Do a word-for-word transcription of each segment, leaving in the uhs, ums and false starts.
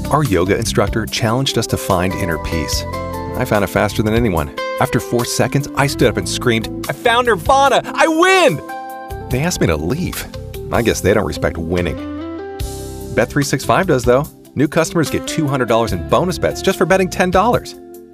Our yoga instructor challenged us to find inner peace. I found it faster than anyone. After four seconds, I stood up and screamed, "I found Nirvana! I win!" They asked me to leave. I guess they don't respect winning. Bet three sixty-five does, though. New customers get two hundred dollars in bonus bets just for betting ten dollars.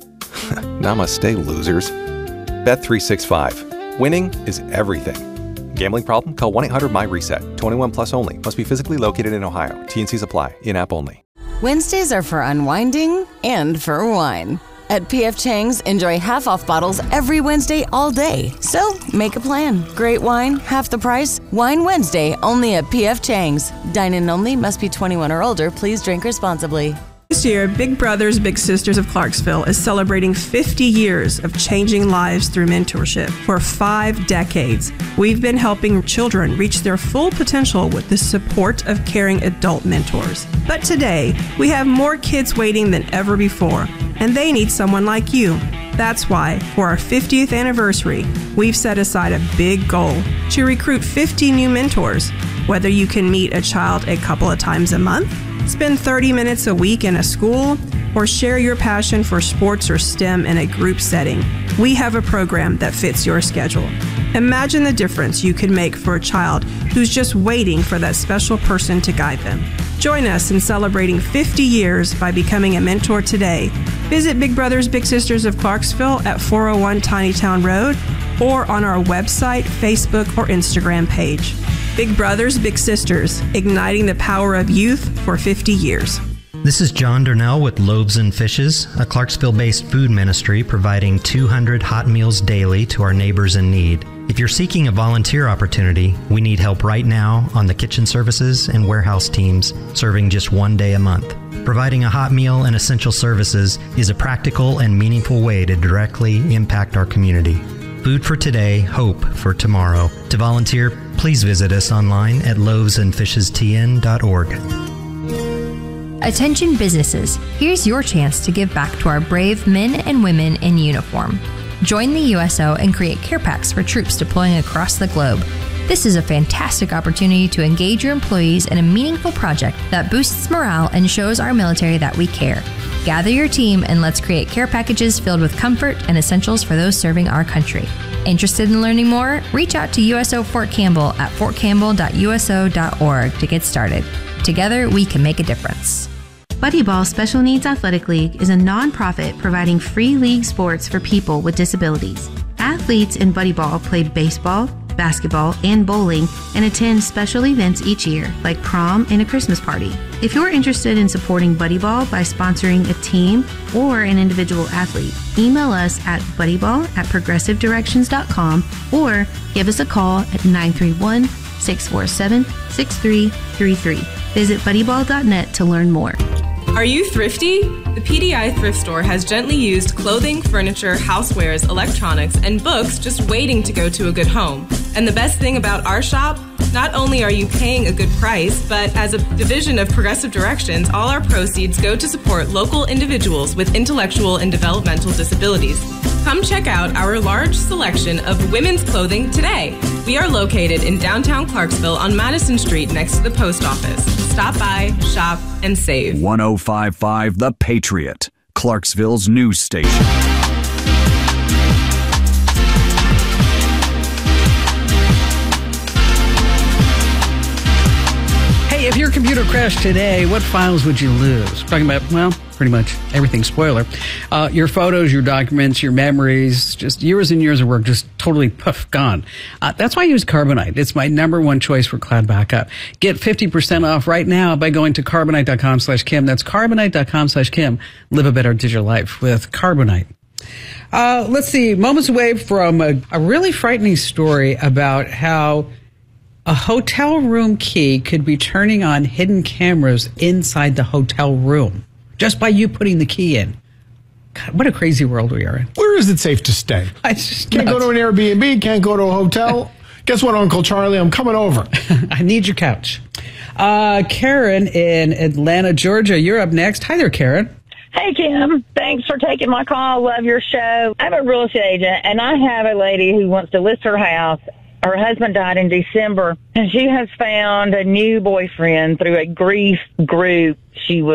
Namaste, losers. Bet three sixty-five. Winning is everything. Gambling problem? Call one eight hundred M Y RESET. twenty-one plus only. Must be physically located in Ohio. T N Cs apply. In-app only. Wednesdays are for unwinding and for wine. At P F Chang's, enjoy half-off bottles every Wednesday all day. So, make a plan. Great wine, half the price. Wine Wednesday, only at P F Chang's. Dine-in only, must be twenty-one or older. Please drink responsibly. This year, Big Brothers Big Sisters of Clarksville is celebrating fifty years of changing lives through mentorship. For five decades, we've been helping children reach their full potential with the support of caring adult mentors. But today, we have more kids waiting than ever before, and they need someone like you. That's why, for our fiftieth anniversary, we've set aside a big goal to recruit fifty new mentors. Whether you can meet a child a couple of times a month, spend thirty minutes a week in a school, or share your passion for sports or STEM in a group setting, we have a program that fits your schedule. Imagine the difference you could make for a child who's just waiting for that special person to guide them. Join us in celebrating fifty years by becoming a mentor today. Visit Big Brothers Big Sisters of Clarksville at four oh one Tinytown Road or on our website, Facebook, or Instagram page. Big Brothers Big Sisters, igniting the power of youth for fifty years. This is John Durnell with Loaves and Fishes, a Clarksville-based food ministry providing two hundred hot meals daily to our neighbors in need. If you're seeking a volunteer opportunity, we need help right now on the kitchen services and warehouse teams, serving just one day a month. Providing a hot meal and essential services is a practical and meaningful way to directly impact our community. Food for today, hope for tomorrow. To volunteer, please visit us online at loaves and fishes t n dot org. Attention businesses, here's your chance to give back to our brave men and women in uniform. Join the U S O and create care packs for troops deploying across the globe. This is a fantastic opportunity to engage your employees in a meaningful project that boosts morale and shows our military that we care. Gather your team and let's create care packages filled with comfort and essentials for those serving our country. Interested in learning more? Reach out to U S O Fort Campbell at fort campbell dot u s o dot org to get started. Together, we can make a difference. Buddy Ball Special Needs Athletic League is a nonprofit providing free league sports for people with disabilities. Athletes in Buddy Ball play baseball, basketball, and bowling and attend special events each year, like prom and a Christmas party. If you're interested in supporting Buddy Ball by sponsoring a team or an individual athlete, email us at buddyball at progressive directions dot com or give us a call at nine three one, six four seven, six three three three. Visit buddy ball dot net to learn more. Are you thrifty? The P D I Thrift Store has gently used clothing, furniture, housewares, electronics, and books just waiting to go to a good home. And the best thing about our shop, not only are you paying a good price, but as a division of Progressive Directions, all our proceeds go to support local individuals with intellectual and developmental disabilities. Come check out our large selection of women's clothing today. We are located in downtown Clarksville on Madison Street next to the post office. Stop by, shop, and save. one oh five point five The Patriot, Clarksville's news station. Hey, if your computer crashed today, what files would you lose? Talking about, well, pretty much everything, spoiler. Uh, your photos, your documents, your memories, just years and years of work, just totally poof, gone. Uh, that's why I use Carbonite. It's my number one choice for cloud backup. Get fifty percent off right now by going to carbonite dot com slash Kim. That's carbonite dot com slash Kim. Live a better digital life with Carbonite. Uh, let's see, moments away from a, a really frightening story about how a hotel room key could be turning on hidden cameras inside the hotel room just by you putting the key in. God, what a crazy world we are in. Where is it safe to stay? I just can't go to an Airbnb, can't go to a hotel. Guess what, Uncle Charlie? I'm coming over. I need your couch. Uh, Karen in Atlanta, Georgia, you're up next. Hi there, Karen. Hey, Kim. Thanks for taking my call. Love your show. I'm a real estate agent, and I have a lady who wants to list her house. Her husband died in December, and she has found a new boyfriend through a grief group she was